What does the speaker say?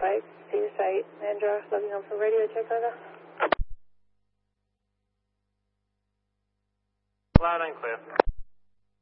Pike to your site. Andra, logging on for radio check, over. Loud and clear.